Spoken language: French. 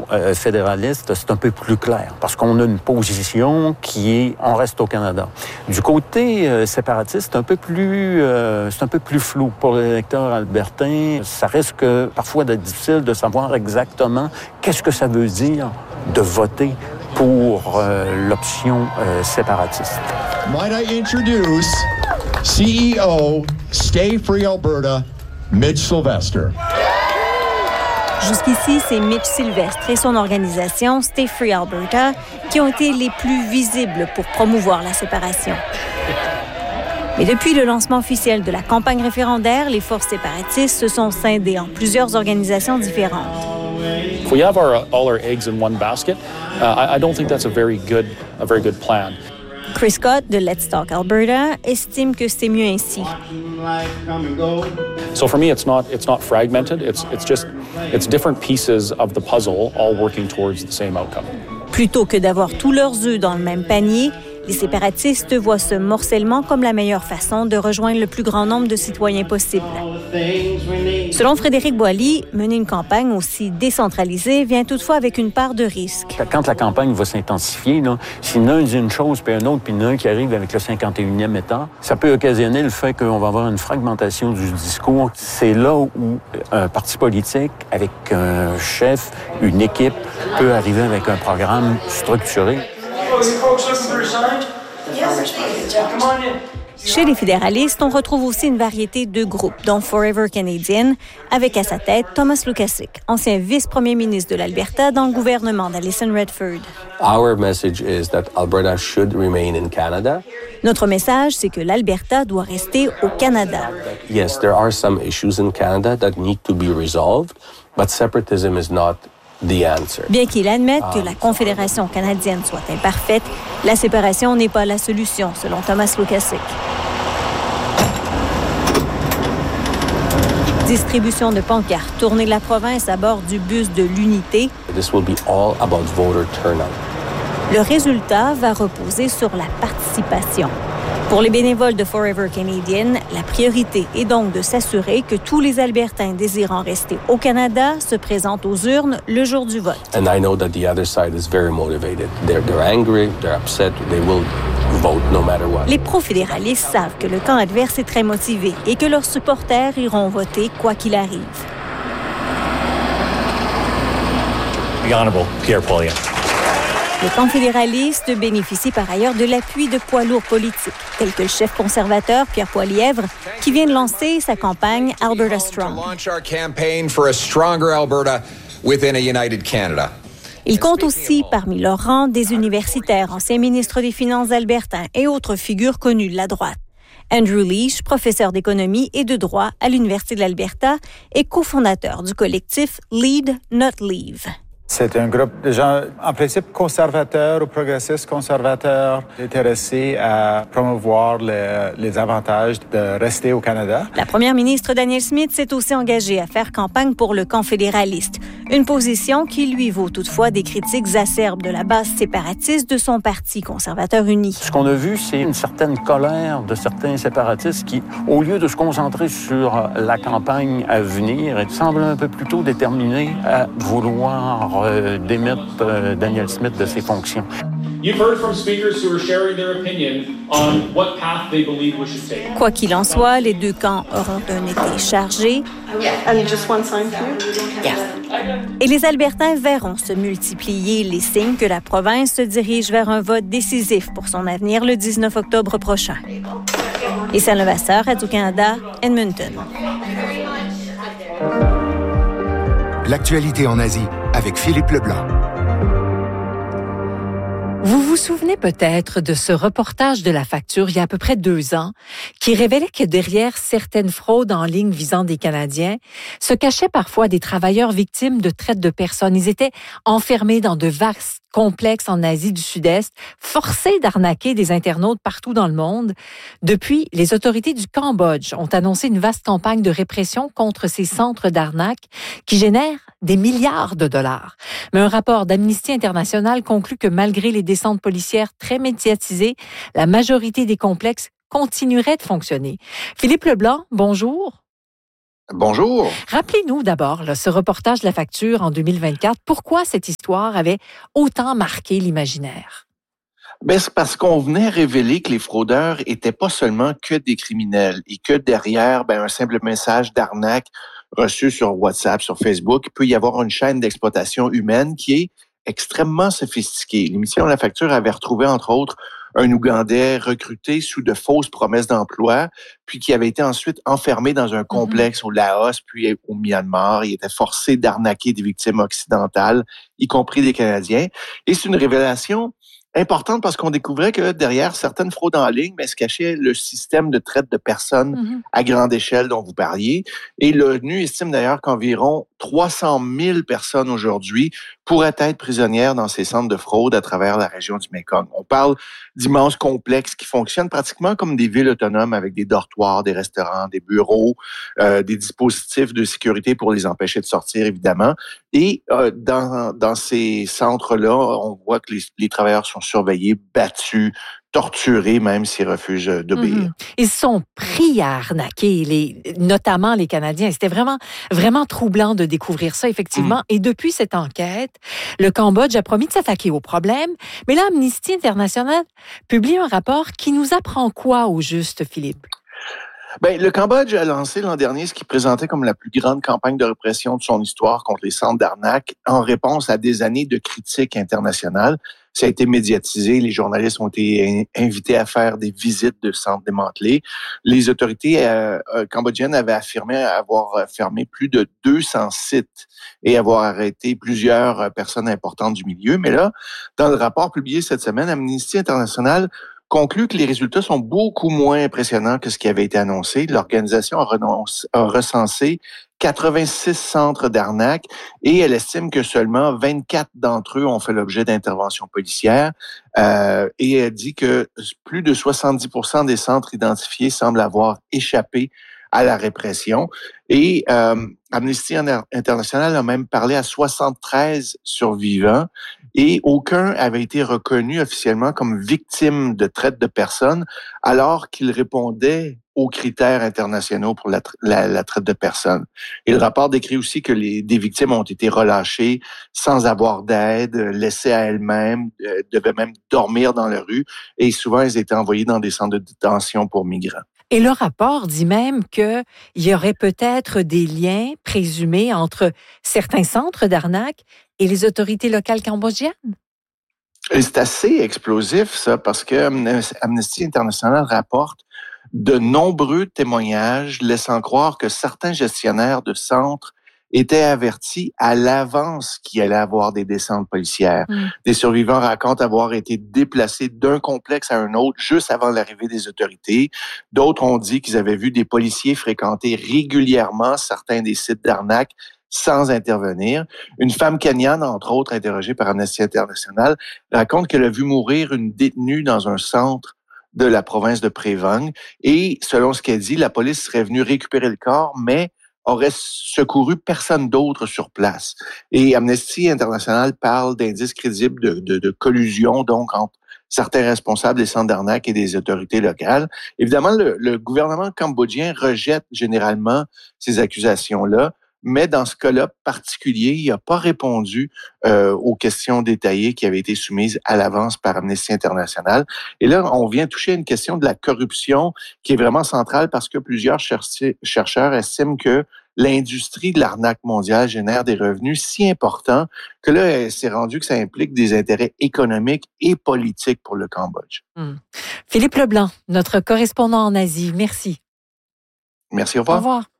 fédéraliste, c'est un peu plus clair, parce qu'on a une position qui est on reste au Canada. Du côté séparatiste, c'est un peu plus flou pour l'électeur albertain. Ça risque parfois d'être difficile de savoir exactement qu'est-ce que ça veut dire de voter pour l'option séparatiste. Might I introduce CEO Stay Free Alberta, Mitch Sylvester. Jusqu'ici, c'est Mitch Sylvestre et son organisation Stay Free Alberta qui ont été les plus visibles pour promouvoir la séparation. Mais depuis le lancement officiel de la campagne référendaire, les forces séparatistes se sont scindées en plusieurs organisations différentes. If we have all our eggs in one basket, I don't think that's a very good plan. Chris Scott de Let's Talk Alberta estime que c'est mieux ainsi. So for me, it's not fragmented. It's different pieces of the puzzle all working towards the same outcome. Plutôt que d'avoir tous leurs œufs dans le même panier, les séparatistes voient ce morcellement comme la meilleure façon de rejoindre le plus grand nombre de citoyens possible. Selon Frédéric Boily, mener une campagne aussi décentralisée vient toutefois avec une part de risque. Quand la campagne va s'intensifier, si l'un dit une chose, puis un autre, puis l'un qui arrive avec le 51e État, ça peut occasionner le fait qu'on va avoir une fragmentation du discours. C'est là où un parti politique, avec un chef, une équipe, peut arriver avec un programme structuré. Chez les fédéralistes, on retrouve aussi une variété de groupes, dont Forever Canadian, avec à sa tête Thomas Lukaszuk, ancien vice-premier ministre de l'Alberta dans le gouvernement d'Alison Redford. Our message is that Alberta should remain in Canada. Notre message, c'est que l'Alberta doit rester au Canada. Yes, there are some issues in Canada that need to be resolved, but separatism is not the answer. Bien qu'il admette que la Confédération canadienne soit imparfaite, la séparation n'est pas la solution, selon Thomas Lukaszuk. Distribution de pancartes, tournée de la province à bord du bus de l'Unité. This will be all about voter turnout. Le résultat va reposer sur la participation. Pour les bénévoles de Forever Canadian, la priorité est donc de s'assurer que tous les Albertains désirant rester au Canada se présentent aux urnes le jour du vote. And I know that the other side is very motivated. They're angry, they're upset, they will vote no matter what. Les pro-fédéralistes savent que le camp adverse est très motivé et que leurs supporters iront voter quoi qu'il arrive. The Honorable Pierre Poilievre. Le camp fédéraliste bénéficie par ailleurs de l'appui de poids lourds politiques, tels que le chef conservateur Pierre Poilievre, qui vient de lancer sa campagne Alberta Strong. Il compte aussi parmi leurs rangs des universitaires, anciens ministres des Finances albertains et autres figures connues de la droite. Andrew Leach, professeur d'économie et de droit à l'Université de l'Alberta, est cofondateur du collectif Lead Not Leave. C'est un groupe de gens, en principe, conservateurs ou progressistes conservateurs, intéressés à promouvoir les avantages de rester au Canada. La première ministre Danielle Smith s'est aussi engagée à faire campagne pour le camp fédéraliste, une position qui lui vaut toutefois des critiques acerbes de la base séparatiste de son parti conservateur uni. Ce qu'on a vu, c'est une certaine colère de certains séparatistes qui, au lieu de se concentrer sur la campagne à venir, semblent un peu plutôt déterminés à vouloir démettre Danielle Smith de ses fonctions. Quoi qu'il en soit, les deux camps auront un été chargé. Et les Albertains verront se multiplier les signes que la province se dirige vers un vote décisif pour son avenir le 19 octobre prochain. Lisa Levasseur, Radio-Canada, Edmonton. L'actualité en Asie avec Philippe Leblanc. Vous vous souvenez peut-être de ce reportage de La Facture il y a à peu près 2 ans qui révélait que derrière certaines fraudes en ligne visant des Canadiens se cachaient parfois des travailleurs victimes de traite de personnes. Ils étaient enfermés dans de vastes complexes en Asie du Sud-Est, forcés d'arnaquer des internautes partout dans le monde. Depuis, les autorités du Cambodge ont annoncé une vaste campagne de répression contre ces centres d'arnaque qui génèrent des milliards de dollars. Mais un rapport d'Amnesty International conclut que malgré les descentes policières très médiatisées, la majorité des complexes continueraient de fonctionner. Philippe Leblanc, bonjour. Bonjour. Rappelez-nous d'abord ce reportage de la facture en 2024. Pourquoi cette histoire avait autant marqué l'imaginaire? Ben, c'est parce qu'on venait révéler que les fraudeurs étaient pas seulement que des criminels et que derrière un simple message d'arnaque reçu sur WhatsApp, sur Facebook, il peut y avoir une chaîne d'exploitation humaine qui est extrêmement sophistiquée. L'émission La Facture avait retrouvé, entre autres, un Ougandais recruté sous de fausses promesses d'emploi, puis qui avait été ensuite enfermé dans un complexe au Laos, puis au Myanmar. Il était forcé d'arnaquer des victimes occidentales, y compris des Canadiens. Et c'est une révélation importante parce qu'on découvrait que derrière certaines fraudes en ligne, se cachait le système de traite de personnes à grande échelle dont vous parliez. Et l'ONU estime d'ailleurs qu'environ 300 000 personnes aujourd'hui pourraient être prisonnières dans ces centres de fraude à travers la région du Mekong. On parle d'immenses complexes qui fonctionnent pratiquement comme des villes autonomes avec des dortoirs, des restaurants, des bureaux, des dispositifs de sécurité pour les empêcher de sortir, évidemment. Et dans ces centres-là, on voit que les travailleurs sont surveillés, battus, torturés, même s'ils refusent d'obéir. Ils sont pris à arnaquer, notamment les Canadiens. C'était vraiment, vraiment troublant de découvrir ça, effectivement. Et depuis cette enquête, le Cambodge a promis de s'attaquer au problème. Mais là, Amnesty International publie un rapport qui nous apprend quoi au juste, Philippe? Le Cambodge a lancé l'an dernier ce qu'il présentait comme la plus grande campagne de répression de son histoire contre les centres d'arnaque en réponse à des années de critiques internationales. Ça a été médiatisé, les journalistes ont été invités à faire des visites de centres démantelés. Les autorités cambodgiennes avaient affirmé avoir fermé plus de 200 sites et avoir arrêté plusieurs personnes importantes du milieu. Mais là, dans le rapport publié cette semaine, Amnesty International conclut que les résultats sont beaucoup moins impressionnants que ce qui avait été annoncé. L'organisation a recensé 86 centres d'arnaque et elle estime que seulement 24 d'entre eux ont fait l'objet d'interventions policières. Et elle dit que plus de 70% des centres identifiés semblent avoir échappé à la répression. Et Amnesty International a même parlé à 73 survivants et aucun avait été reconnu officiellement comme victime de traite de personnes alors qu'ils répondaient aux critères internationaux pour la traite de personnes. Et le rapport décrit aussi que des victimes ont été relâchées sans avoir d'aide, laissées à elles-mêmes, devaient même dormir dans la rue et souvent elles étaient envoyées dans des centres de détention pour migrants. Et le rapport dit même qu'il y aurait peut-être des liens présumés entre certains centres d'arnaque et les autorités locales cambodgiennes. Et c'est assez explosif, ça, parce que Amnesty International rapporte de nombreux témoignages laissant croire que certains gestionnaires de centres étaient avertis à l'avance qu'il allait avoir des descentes policières. Des survivants racontent avoir été déplacés d'un complexe à un autre juste avant l'arrivée des autorités. D'autres ont dit qu'ils avaient vu des policiers fréquenter régulièrement certains des sites d'arnaque sans intervenir. Une femme kenyane, entre autres, interrogée par Amnesty International, raconte qu'elle a vu mourir une détenue dans un centre de la province de Prévang. Et selon ce qu'elle dit, la police serait venue récupérer le corps, mais aurait secouru personne d'autre sur place. Et Amnesty International parle d'indices crédibles de collusion, donc, entre certains responsables des centres d'arnaque et des autorités locales. Évidemment, le gouvernement cambodgien rejette généralement ces accusations-là, mais dans ce cas-là particulier, il n'a pas répondu aux questions détaillées qui avaient été soumises à l'avance par Amnesty International. Et là, on vient toucher à une question de la corruption qui est vraiment centrale parce que plusieurs chercheurs estiment que l'industrie de l'arnaque mondiale génère des revenus si importants que là, c'est rendu que ça implique des intérêts économiques et politiques pour le Cambodge. Philippe Leblanc, notre correspondant en Asie, merci. Merci, au revoir. Au revoir.